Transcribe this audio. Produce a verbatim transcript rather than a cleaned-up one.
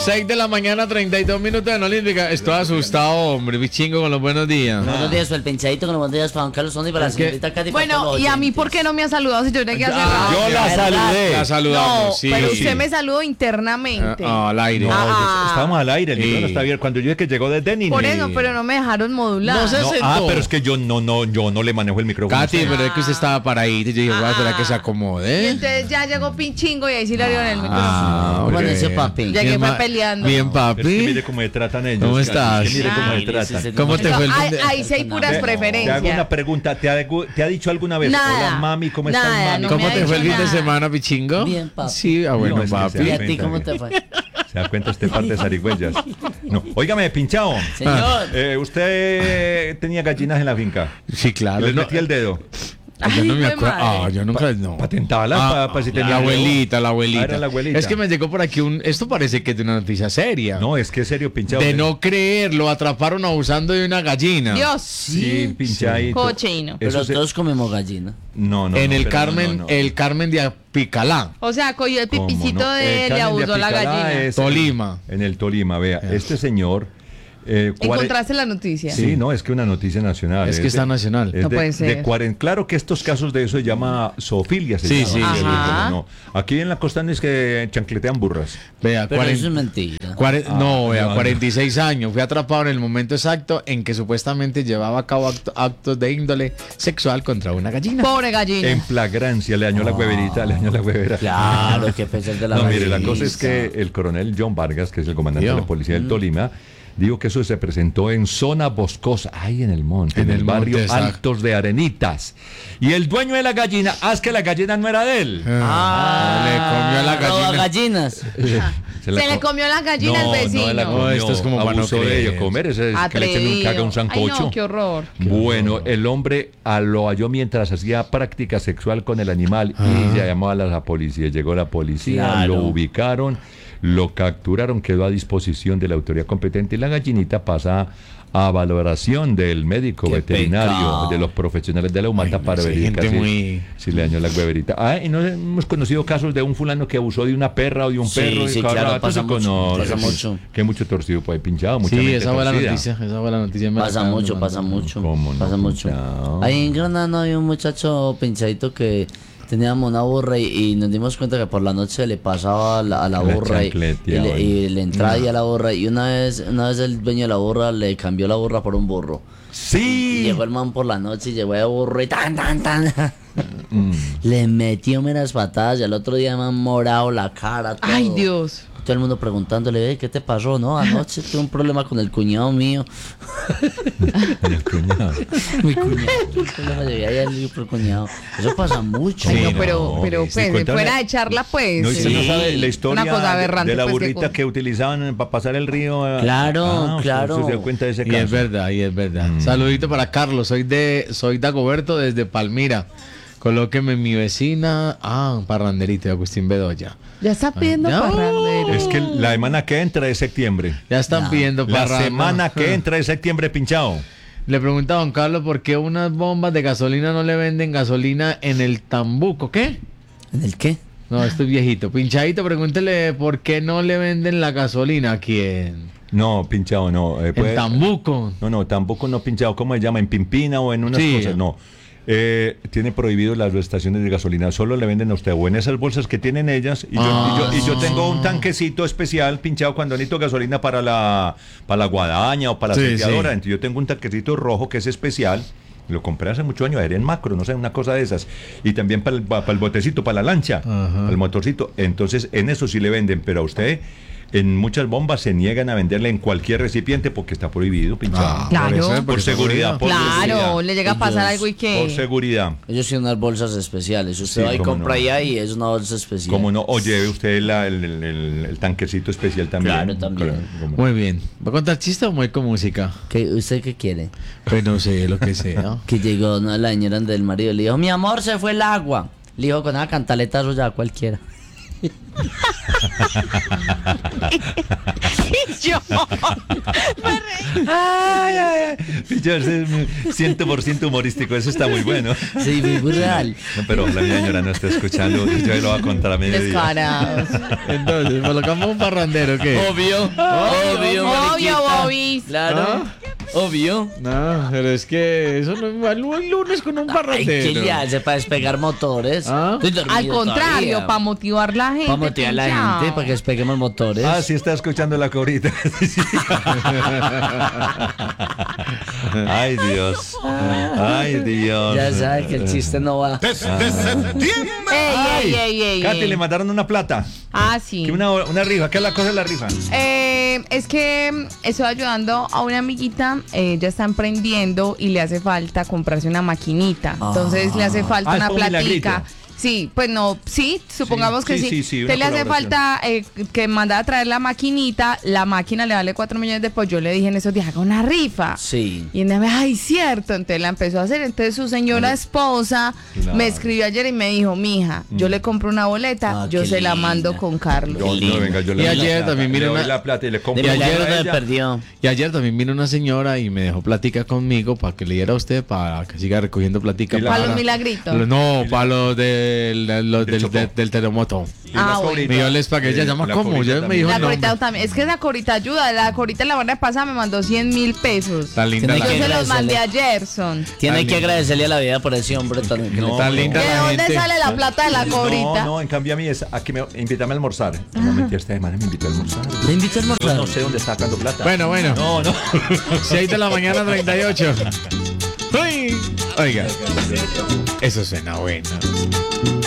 seis de la mañana, treinta y dos minutos en Olímpica. Estoy asustado, hombre, bichingo, con los buenos días. Buenos días, el penchadito con los buenos días para Juan Carlos Sondi y para la señorita Katy. Bueno, y a mí, ¿por qué no me ha saludado si yo tenía que hacer Ah, radio? yo la saludé. La saludamos, No, sí. pero sí. usted me saludó internamente. Ah, al aire. No, Ah. estábamos al aire, el Sí. micrófono está abierto. Cuando yo dije que llegó desde Denny. Por eso, pero no me dejaron modular. No sé. No, sentó. ah, pero es que yo no, no, yo no le manejo el micrófono. Katy, a usted. pero es que usted estaba paradito. Yo dije, voy a esperar que se Y acomode. entonces ya llegó Pinchingo y ahí sí le dieron el micrófono. Ah, ¿Cómo ok. amaneció, papi? Ya que Bien, fue ma- peleando. Bien, Pero es que mire papi. cómo me tratan ellos. ¿Cómo Katy, estás? es que mire cómo me Ay, tratan. ese- ¿Cómo te fue el fin Ahí, de- ahí sí hay puras Te- Te hago una preferencias. pregunta. ¿Te ha, ¿Te ha dicho alguna vez? Nada. Hola, mami, ¿cómo estás, Nada, mami? no ¿Cómo me te ha fue el dicho fin de nada. semana, pichingo? Bien, papi. Sí, ah, bueno, No, es que papi. ¿Y sea- a ti cómo te fue? Se da cuenta este par de zarigüeyas. No, óigame, pinchado. Señor. Eh, ¿Usted tenía gallinas en la finca? Sí, claro. ¿Les no- metía el dedo? Ah, yo no Ay, me fue acuerdo. Ah, madre. yo nunca. No. Patentalas Ah, para si la tenía abuelita, la abuelita. Ah, era la abuelita. Es que me llegó por aquí un. Esto parece que es de una noticia seria. No, es que es serio, pinchado. De no creer, lo atraparon abusando de una gallina. Dios. Sí, pinchadito. Cochino. Pero Eso se- todos comemos gallina. No, no. en no, el pero Carmen, no, no, no. el Carmen de Apicalá, O sea, cogió el ¿Cómo pipicito no? de El él y Carmen de abusó la Apicalá gallina. es Tolima. En el Tolima, vea. Este señor. Eh, cuare- ¿Encontraste la noticia? Sí, no, es que una noticia nacional. Es que de- está nacional. es No de- puede de ser. cuaren- claro que estos casos de eso se llama zoofilia. Se Sí, llama, sí, ¿cierto? sí. Ajá. No. Aquí en la costa no es que chancletean burras. Vea, Pero cuaren- eso es mentira. cuare- Ah, no, vea, no, cuarenta y seis años. Fui atrapado en el momento exacto en que supuestamente llevaba a cabo acto- actos de índole sexual contra una gallina. Pobre gallina. En flagrancia, le dañó la hueverita, le dañó la huevera. Claro, que pesar de la No, mire, la gallina. cosa es que el coronel John Vargas, que es el comandante Yo. de la policía del Tolima, dijo que eso se presentó en zona boscosa, ahí en el monte, en, En el, el barrio monte, exacto. Altos de Arenitas. Y el dueño de la gallina, haz que la gallina no era de él. Ah, le comió a la Roba gallina. gallinas. Se le comió la gallina al vecino. No, la No, comió, esto es como para no abusó de creer. ella. Comer ese es que le echen un caga un sancocho. Ay, no, qué horror. Bueno, el hombre a- lo halló mientras hacía práctica sexual con el animal y llamó a la policía. Llegó la policía, Claro. lo ubicaron, lo capturaron, quedó a disposición de la autoridad competente y la gallinita pasa a valoración del médico Qué veterinario, pecado. de los profesionales de la humata Ay, no para sé, verificar gente si, muy- si le dañó la hueverita. Ah, y no hemos conocido casos de un fulano que abusó de una perra o de un Sí, perro. sí, y cada claro, rato pasa se mucho, conoce. pasa mucho. Que mucho torcido puede pinchado, mucha Sí, mente esa fue la torcida. noticia. Esa fue la noticia. me la Pasa acaban de mucho, mandar. pasa mucho. ¿Cómo no, Pasa mucho. pinchado? Ahí en Granada había un muchacho pinchadito que teníamos una burra y, y nos dimos cuenta que por la noche le pasaba a la, a la La burra y, y chancleteaba. le, y le entraba ahí a la burra y una vez, una vez el dueño de la burra le cambió la burra por un burro. Y Sí. llegó el man por la noche y llegó el burro y tan, tan, tan. Mm. Le metió meras patadas y al otro día me han morado la cara. Todo. Ay, Dios. Todo el mundo preguntándole, "Ve, ¿qué te pasó? No, anoche tuve un problema con el cuñado mío. El cuñado. Mi cuñado. Un problema llegué ahí al por cuñado. Eso pasa mucho. Ay, Sí, no, pero, no, pero sí, pues, cuéntame. fuera de charla, pues. No, y usted sí. no sabe la historia Una cosa de- aberrante, de la pues, que burrita con- que utilizaban para pasar el río. eh. Claro, Ah, usted- claro. usted se dio cuenta de ese Y caso. es verdad, y es verdad. Saludito para Carlos, soy de soy Dagoberto desde Palmira. Colóqueme mi vecina. Ah, parranderito de Agustín Bedoya. Ya está pidiendo Ya. parrandero. Es que la semana que entra es septiembre. Ya están Ya. pidiendo La parranda. semana que entra es septiembre, pinchado. Le pregunta a don Carlos por qué unas bombas de gasolina no le venden gasolina en el Tambuco. ¿Qué? ¿En el qué? No, estoy viejito. Pinchadito, pregúntele por qué no le venden la gasolina aquí en, No, pinchado, no. eh, en puede- Tambuco. No, no, tampoco no pinchado. ¿Cómo se llama? ¿En Pimpina o en unas Sí. cosas? No. Eh, tiene prohibido las estaciones de gasolina. Solo le venden a usted o en esas bolsas que tienen ellas. Y yo, y yo, y yo tengo un tanquecito especial pinchado cuando necesito gasolina para la, para la guadaña o para la Sí, seteadora. sí. Entonces yo tengo un tanquecito rojo que es especial. Lo compré hace muchos años, era en Macro, no sé, una cosa de esas. Y también para el, para el botecito, para la lancha, para el motorcito. Entonces, en eso sí le venden, pero a usted, en muchas bombas se niegan a venderle en cualquier recipiente porque está prohibido, pinchado. Ah, Claro. por eso, por porque seguridad, por Claro, seguridad. le llega a pasar algo y Por que. seguridad. Ellos tienen unas bolsas especiales. Usted Sí, va y cómo compra no. allá y es una bolsa especial. Como no, o lleve usted la- el, el- el- el tanquecito especial también. Claro, también. Claro, cómo no. Muy bien. ¿Va a contar chiste o muy con música? ¿Qué, ¿Usted qué quiere? Pues no sé, lo que sea. Que llegó ¿no? la señora del marido y le dijo, mi amor, se fue el agua. Le dijo, con una cantaleta eso ya cualquiera. yo. Me reí. Ay, ay, ay, ay. Yo es cien por ciento humorístico, eso está muy bueno. Sí, muy, muy real. No, pero la mi señora no está escuchando, yo lo voy a contar a mediodía. Descarados. Entonces, colocamos un parrandero, ¿qué? Obvio, obvio, Obvio, mariquita. Bobis. Claro, obvio. No, pero es que eso no es malo el lunes con un Ay, parrandero. ¿qué le hace para despegar motores? ¿Ah? Estoy dormido Al contrario, todavía. para motivar la gente. Para motivar a la pinchao. gente, para que despeguemos motores. Ah, sí está escuchando la cobrita. Ay, Dios. Ay, Dios. Ya sabes que el chiste no va. Ey, ey, ey, ey, Katy, ey. le mandaron una plata. Ah, sí. Que una, una rifa. ¿Qué es la cosa de la rifa? Eh, es que mm, estoy ayudando a una amiguita, eh, ella está emprendiendo y le hace falta comprarse una maquinita. Entonces le hace falta Ah, es una como un platica. milagrito. Sí, pues no, sí, supongamos Sí, que sí, sí. sí, sí, una Entonces le hace colaboración. falta eh, que manda a traer la maquinita, la máquina le vale cuatro millones de pesos. Yo le dije en esos días, haga una rifa. Sí. Y ella me dijo, ay, cierto. Entonces la empezó a hacer. Entonces su señora esposa Claro. me escribió ayer y me dijo, mija, yo le compro una boleta, Ah, yo qué se la linda. mando con Carlos. Yo, lindo. no, venga, yo le Y doy la ayer plata, también, le mira, doy una- la plata y le De compro milagro una a me ella. perdió. Y ayer también vino una señora y me dejó platica conmigo para que le diera a usted para que siga recogiendo platica. Y la- Para los milagritos. No, para los del, los Del del, Chocó. del, del terremoto. Y la Ah, bueno. cobrita, Y yo les pagué, ella eh, llama la ¿cómo? cobrita Ya me también. dijo La el corita nombre. también. Es que la corita ayuda. La corita la semana pasada me mandó cien mil pesos. Tan linda Tiene la Yo que se gente. los mandé a agradecerle. Gerson. Tiene Tan que lindo. agradecerle a la vida por ese hombre también. que No, le- Tan no. linda ¿De la dónde gente. sale la plata de la corita? No, no, en cambio a mí es a que me invítame a almorzar. No mentira, esta semana me invitó a almorzar. ¿Le invito a Yo almorzar? no sé dónde está sacando plata. Bueno, bueno. No, no. seis de la mañana, treinta y ocho. Uy. Oiga, eso suena bueno.